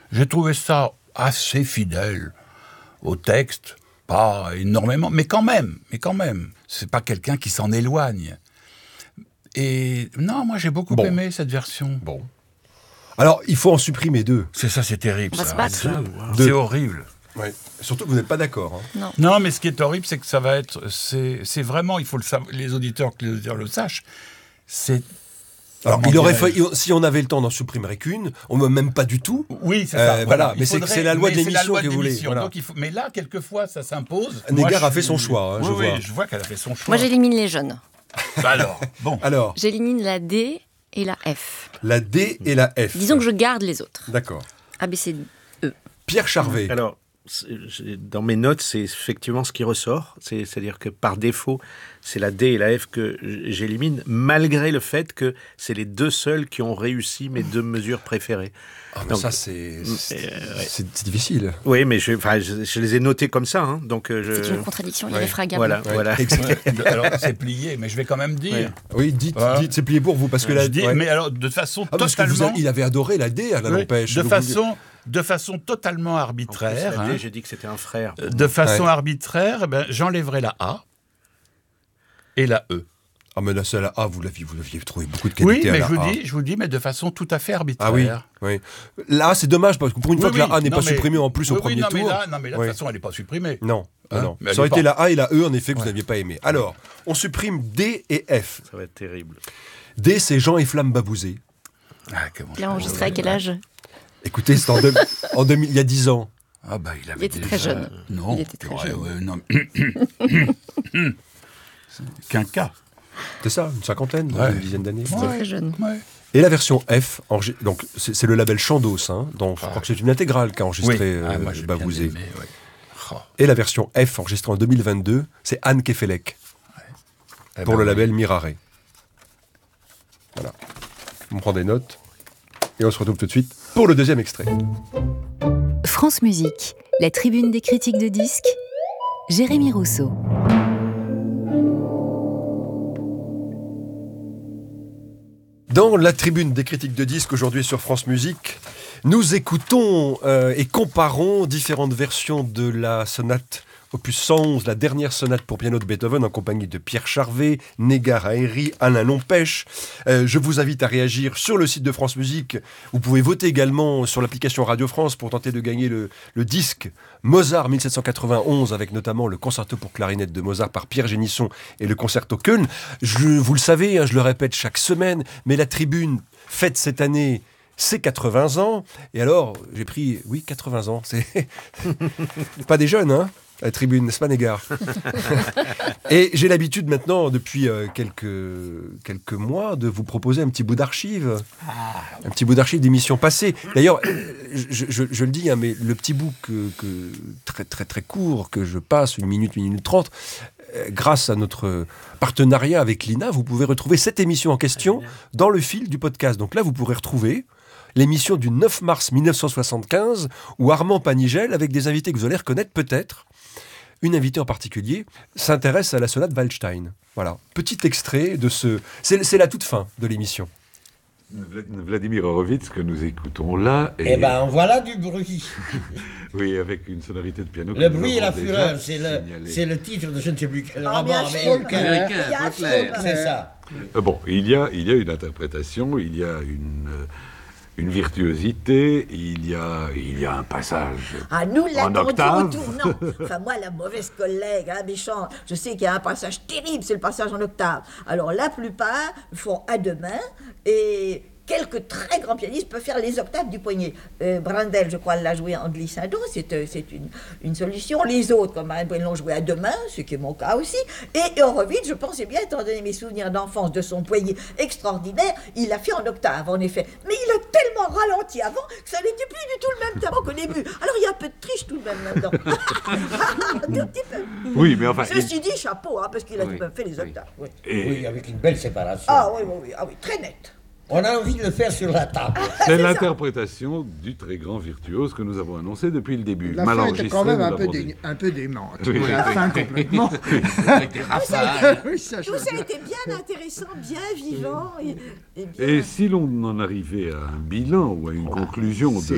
J'ai trouvé ça assez fidèle au texte, pas énormément, mais quand même. C'est pas quelqu'un qui s'en éloigne. Et non, moi j'ai beaucoup aimé cette version. Bon. Alors, il faut en supprimer 2. C'est terrible. On va se battre. C'est horrible. Ouais. Surtout que vous n'êtes pas d'accord. Hein. Non, mais ce qui est horrible, c'est que ça va être... C'est vraiment, il faut que les auditeurs le sachent, c'est... Alors, si on avait le temps, on n'en supprimerait qu'une. On ne même pas du tout. Oui, c'est ça. Voilà. Mais c'est la loi de l'émission que vous voulez. Voilà. Donc mais là, quelquefois, ça s'impose. Négar a fait son choix. Oui, je vois qu'elle a fait son choix. Moi, j'élimine les jeunes. Alors, j'élimine la D et la F. La D et la F. Disons que je garde les autres. D'accord. A, B, C, E. Pierre Charvet. Alors, dans mes notes, c'est effectivement ce qui ressort. C'est-à-dire que par défaut, c'est la D et la F que j'élimine, malgré le fait que c'est les 2 seuls qui ont réussi mes 2 mesures préférées. Donc, ça, c'est difficile. Oui, mais je les ai notés comme ça. Hein, donc c'est une contradiction irréfragable. Voilà. Alors, c'est plié, mais je vais quand même dire. Oui, dites, c'est plié pour vous, parce que mais alors, de façon totalement... Il avait adoré la D, Alain Lampèche. De façon totalement arbitraire. En plus, j'ai dit que c'était un frère. De façon arbitraire, j'enlèverai la A et la E. Ah, mais là, c'est la A, vous l'aviez trouvé beaucoup de qualité. Oui, mais je vous dis, mais de façon tout à fait arbitraire. Ah oui. Là, c'est dommage, parce que pour une fois que la A n'est pas supprimée en plus au premier tour. Mais là, de toute façon, elle n'est pas supprimée. Non. Ça aurait été la A et la E, en effet, que vous n'aviez pas aimé. Alors, on supprime D et F. Ça va être terrible. D, c'est Jean et Flamme Babouzé. Il a enregistré à quel âge ? Écoutez, c'est en 2000, il y a 10 ans. Ah il était très jeune. Non. Il était très jeune. Non. Qu'un cas. C'est ça, une cinquantaine, une dizaine d'années. C'était très jeune. Ouais. Et la version F, donc c'est le label Chandos, hein, donc je crois que c'est une intégrale qu'a enregistré Babouzé. Et la version F, enregistrée en 2022, c'est Anne Kefelec, pour le label Mirare. Voilà. On prend des notes, et on se retrouve tout de suite pour le deuxième extrait. France Musique, la tribune des critiques de disques, Jérémy Rousseau. Dans la tribune des critiques de disques, aujourd'hui sur France Musique, nous écoutons et comparons différentes versions de la sonate opus 111, la dernière sonate pour piano de Beethoven, en compagnie de Pierre Charvet, Négar Haïry, Alain Lampèche. Je vous invite à réagir sur le site de France Musique. Vous pouvez voter également sur l'application Radio France pour tenter de gagner le disque Mozart 1791, avec notamment le concerto pour clarinette de Mozart par Pierre Génisson et le concerto Köln. Vous le savez, je le répète chaque semaine, mais la tribune fête cette année ses 80 ans. Et alors, j'ai pris, 80 ans, c'est pas des jeunes, hein, la tribune, n'est-ce pas, Négar? Et j'ai l'habitude maintenant, depuis quelques mois, de vous proposer un petit bout d'archives. Un petit bout d'archives d'émissions passées. D'ailleurs, je le dis, hein, mais le petit bout très, très, très court que je passe, 1 minute 30, grâce à notre partenariat avec l'INA, vous pouvez retrouver cette émission en question dans le fil du podcast. Donc là, vous pourrez retrouver l'émission du 9 mars 1975, où Armand Panigel, avec des invités que vous allez reconnaître peut-être, une invitée en particulier, s'intéresse à la sonate Waldstein. Voilà, petit extrait de ce... C'est la toute fin de l'émission. Vladimir Horowitz, que nous écoutons là. Eh ben, voilà du bruit. Oui, avec une sonorité de piano. Le bruit et la fureur, c'est le titre de je ne sais plus quel roman américain. C'est ça. Bon, il y a une interprétation, il y a une virtuosité, il y a un passage nous en octave. Au tournant. Enfin, moi, la mauvaise collègue, méchant, je sais qu'il y a un passage terrible, c'est le passage en octave. Alors, la plupart font à deux mains et quelques très grands pianistes peuvent faire les octaves du poignet. Brandel, je crois, l'a joué en glissando, c'est une solution. Les autres, comme ils l'ont joué à deux mains, ce qui est mon cas aussi. Et Horowitz, je pensais bien, étant donné mes souvenirs d'enfance de son poignet extraordinaire, il l'a fait en octave, en effet. Mais il a tellement ralenti avant que ça n'était plus du tout le même tempo qu'au début. Alors il y a un peu de triche tout de même là-dedans. Un petit peu. Oui, mais enfin... Ceci dit, chapeau, parce qu'il a tout de même fait les octaves. Oui. Oui, avec une belle séparation. Ah oui, très nette. On a envie de le faire sur la table. C'est l'interprétation du très grand virtuose que nous avons annoncé depuis le début. La fin était quand même un peu démente. Oui, la fin complètement. Avec des rafales. Tout ça a été bien intéressant, bien vivant. Et si l'on en arrivait à un bilan ou à une conclusion de